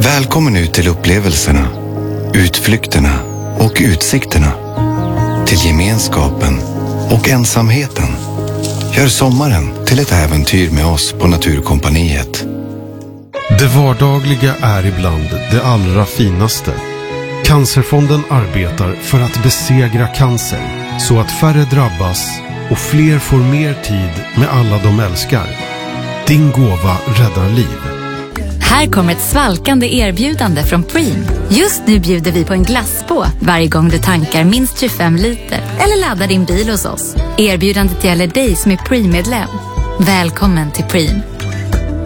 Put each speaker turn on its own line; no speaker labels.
Välkommen ut till upplevelserna, utflykterna och utsikterna. Till gemenskapen och ensamheten. Gör sommaren till ett äventyr med oss på Naturkompaniet.
Det vardagliga är ibland det allra finaste. Cancerfonden arbetar för att besegra cancer så att färre drabbas och fler får mer tid med alla de älskar. Din gåva räddar liv.
Här kommer ett svalkande erbjudande från Preem. Just nu bjuder vi på en glasspå varje gång du tankar minst 25 liter eller laddar din bil hos oss. Erbjudandet gäller dig som är Preem-medlem. Välkommen till Preem.